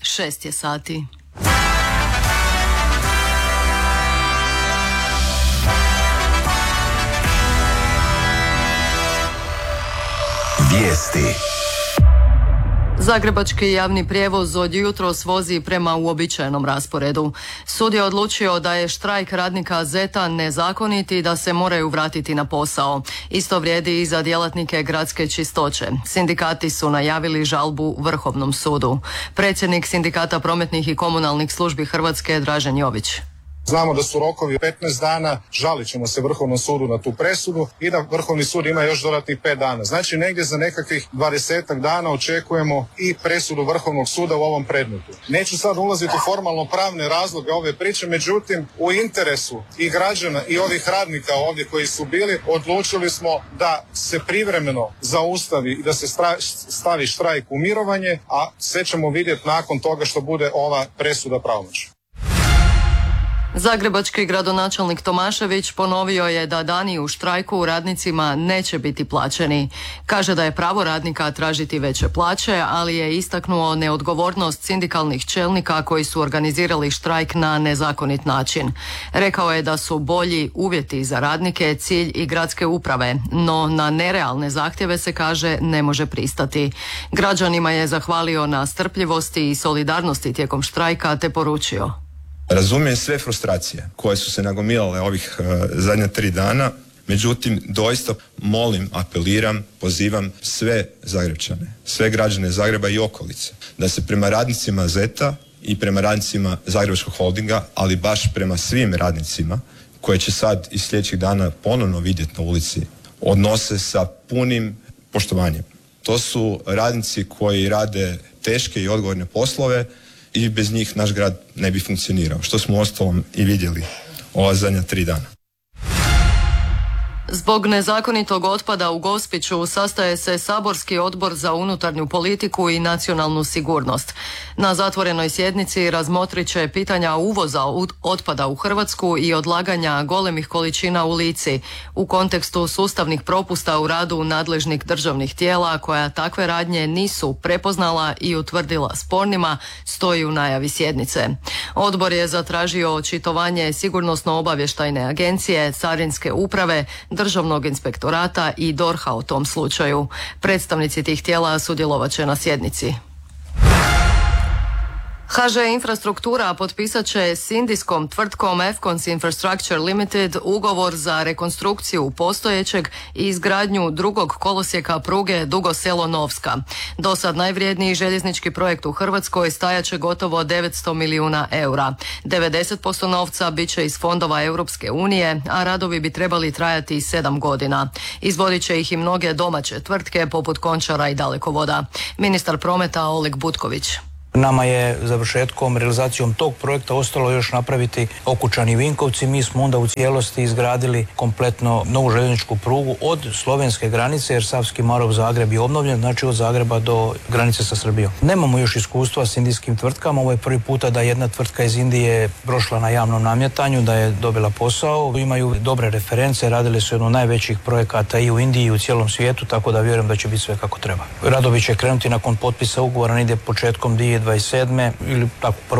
6 je sati. Vijesti. Zagrebački javni prijevoz od jutros vozi prema uobičajenom rasporedu. Sud je odlučio da je štrajk radnika ZET-a nezakonit i da se moraju vratiti na posao. Isto vrijedi i za djelatnike gradske čistoće. Sindikati su najavili žalbu Vrhovnom sudu. Predsjednik Sindikata prometnih i komunalnih službi Hrvatske Dražen Jović. Znamo da su rokovi 15 dana, žalit ćemo se Vrhovnom sudu na tu presudu i da Vrhovni sud ima još dodatnih 5 dana. Znači negdje za nekakvih 20 dana očekujemo i presudu Vrhovnog suda u ovom predmetu. Neću sad ulaziti u formalno pravne razloge ove priče, međutim u interesu i građana i ovih radnika ovdje koji su bili, odlučili smo da se privremeno zaustavi i da se stavi štrajk u mirovanje, a sve ćemo vidjeti nakon toga što bude ova presuda pravomoćna. Zagrebački gradonačelnik Tomašević ponovio je da dani u štrajku radnicima neće biti plaćeni. Kaže da je pravo radnika tražiti veće plaće, ali je istaknuo neodgovornost sindikalnih čelnika koji su organizirali štrajk na nezakonit način. Rekao je da su bolji uvjeti za radnike cilj i gradske uprave, no na nerealne zahtjeve se kaže ne može pristati. Građanima je zahvalio na strpljivosti i solidarnosti tijekom štrajka te poručio: Razumijem sve frustracije koje su se nagomilale ovih zadnja 3 dana, međutim doista molim, apeliram, pozivam sve Zagrepčane, sve građane Zagreba i okolice da se prema radnicima ZET-a i prema radnicima Zagrebačkog holdinga, ali baš prema svim radnicima koje će sad iz sljedećih dana ponovno vidjeti na ulici, odnose sa punim poštovanjem. To su radnici koji rade teške i odgovorne poslove i bez njih naš grad ne bi funkcionirao, što smo uostalom i vidjeli ova zadnja 3 dana. Zbog nezakonitog otpada u Gospiću sastaje se saborski odbor za unutarnju politiku i nacionalnu sigurnost. Na zatvorenoj sjednici razmotrit će pitanja uvoza otpada u Hrvatsku i odlaganja golemih količina u Lici u kontekstu sustavnih propusta u radu nadležnih državnih tijela koja takve radnje nisu prepoznala i utvrdila spornima, stoji u najavi sjednice. Odbor je zatražio očitovanje Sigurnosno-obavještajne agencije, Carinske uprave, Državnog inspektorata i DORH-a o tom slučaju. Predstavnici tih tijela sudjelovat će na sjednici. HŽ Infrastruktura potpisat će s indijskom tvrtkom Efcons Infrastructure Limited ugovor za rekonstrukciju postojećeg i izgradnju drugog kolosijeka pruge Dugo Selo-Novska. Dosad najvrijedniji željeznički projekt u Hrvatskoj stajat će gotovo 900 milijuna eura. 90% novca bit će iz fondova Europske unije, a radovi bi trebali trajati 7 godina. Izvodit će ih i mnoge domaće tvrtke poput Končara i Dalekovoda. Ministar prometa Oleg Butković. Nama je završetkom, realizacijom tog projekta ostalo još napraviti Okučani i Vinkovci. Mi smo onda u cijelosti izgradili kompletno novu željezničku prugu od slovenske granice, jer Savski Marof-Zagreb je obnovljen, znači od Zagreba do granice sa Srbijom. Nemamo još iskustva s indijskim tvrtkama. Ovo je prvi puta da jedna tvrtka iz Indije prošla na javnom namjetanju, da je dobila posao. Imaju dobre reference, radili su jednu od najvećih projekata i u Indiji i u cijelom svijetu, tako da vjerujem da će biti sve kako treba. Radovi će krenuti nakon potpisa ugovora, ide početkom 2027. ili tako